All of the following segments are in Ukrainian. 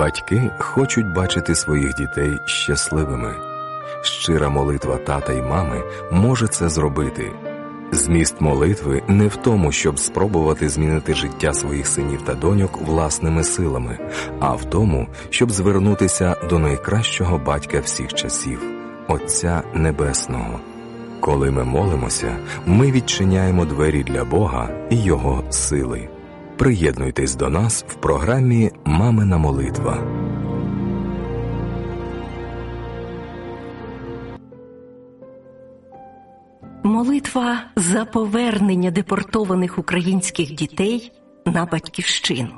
Батьки хочуть бачити своїх дітей щасливими. Щира молитва тата й мами може це зробити. Зміст молитви не в тому, щоб спробувати змінити життя своїх синів та доньок власними силами, а в тому, щоб звернутися до найкращого батька всіх часів – Отця Небесного. Коли ми молимося, ми відчиняємо двері для Бога і Його сили. Приєднуйтесь до нас в програмі «Мамина молитва». Молитва за повернення депортованих українських дітей на батьківщину.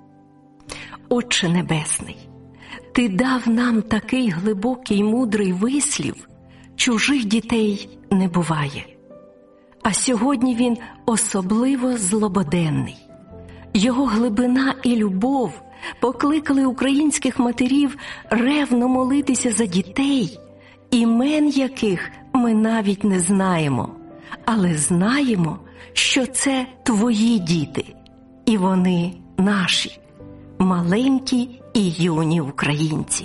Отче Небесний, Ти дав нам такий глибокий мудрий вислів: чужих дітей не буває. А сьогодні він особливо злободенний. Його глибина і любов покликали українських матерів ревно молитися за дітей, імен яких ми навіть не знаємо, але знаємо, що це Твої діти, і вони наші, маленькі і юні українці.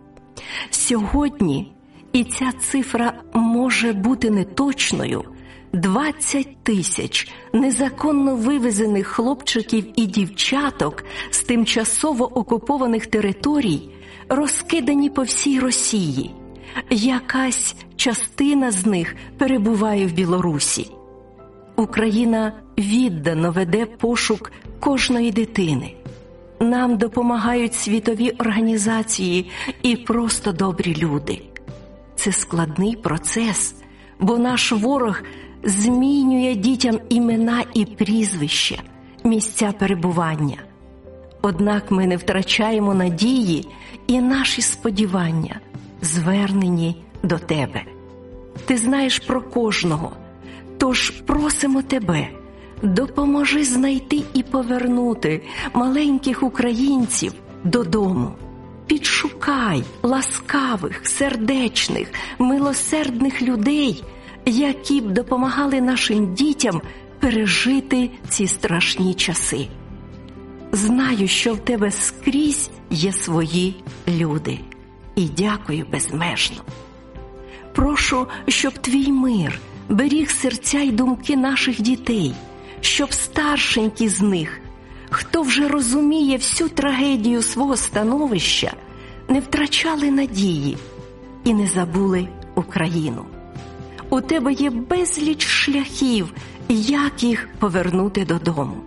Сьогодні, і ця цифра може бути неточною, 20 тисяч незаконно вивезених хлопчиків і дівчаток з тимчасово окупованих територій розкидані по всій Росії. Якась частина з них перебуває в Білорусі. Україна віддано веде пошук кожної дитини. Нам допомагають світові організації і просто добрі люди. Це складний процес, бо наш ворог змінює дітям імена і прізвища, місця перебування. Однак ми не втрачаємо надії і наші сподівання звернені до Тебе. Ти знаєш про кожного, тож просимо Тебе, допоможи знайти і повернути маленьких українців додому. Підшукай ласкавих, сердечних, милосердних людей, які б допомагали нашим дітям пережити ці страшні часи. Знаю, що в Тебе скрізь є свої люди. І дякую безмежно. Прошу, щоб Твій мир беріг серця й думки наших дітей, щоб старшенькі з них, хто вже розуміє всю трагедію свого становища, не втрачали надії і не забули Україну. У Тебе є безліч шляхів, як їх повернути додому.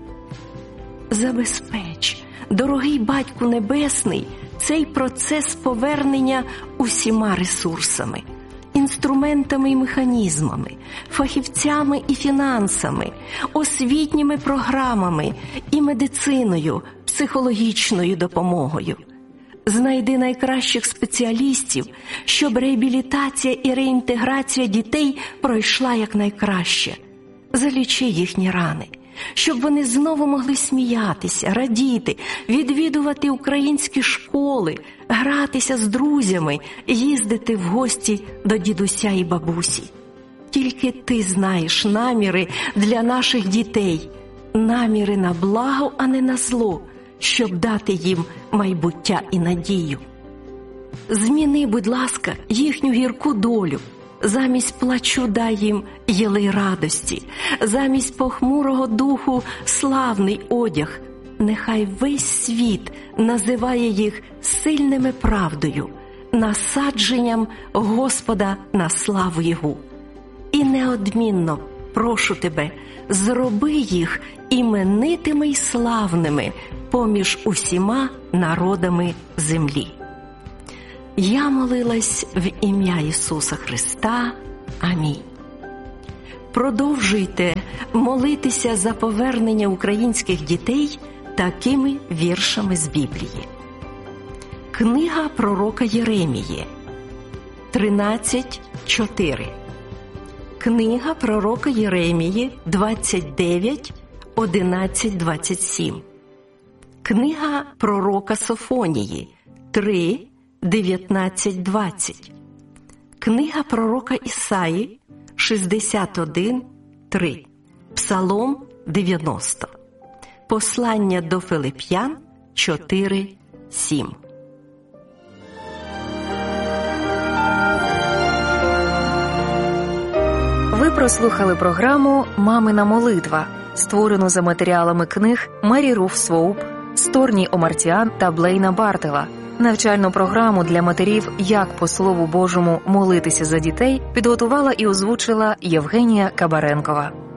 Забезпеч, дорогий Батьку Небесний, цей процес повернення усіма ресурсами, інструментами і механізмами, фахівцями і фінансами, освітніми програмами і медициною, психологічною допомогою. Знайди найкращих спеціалістів, щоб реабілітація і реінтеграція дітей пройшла якнайкраще. Залічи їхні рани, щоб вони знову могли сміятися, радіти, відвідувати українські школи, гратися з друзями, їздити в гості до дідуся і бабусі. Тільки Ти знаєш наміри для наших дітей, наміри на благо, а не на зло, щоб дати їм майбуття і надію. Зміни, будь ласка, їхню гірку долю. Замість плачу дай їм єлей радості, замість похмурого духу славний одяг. Нехай весь світ називає їх сильними правдою, насадженням Господа на славу Його. І неодмінно прошу Тебе, зроби їх іменитими й славними поміж усіма народами землі. Я молилась в ім'я Ісуса Христа. Амінь. Продовжуйте молитися за повернення українських дітей такими віршами з Біблії. Книга пророка Єремії 13:4. Книга пророка Єремії 29:11-27. Книга пророка Софонії 3:19-20. Книга пророка Ісаї 61:3. Псалом 90. Послання до Филип'ян 4:7. Ви прослухали програму «Мамина молитва», створену за матеріалами книг Мері Руф Своуп, Сторні Омартіан та Блейна Бартела. Навчальну програму для матерів «Як по Слову Божому молитися за дітей» підготувала і озвучила Євгенія Кабаренкова.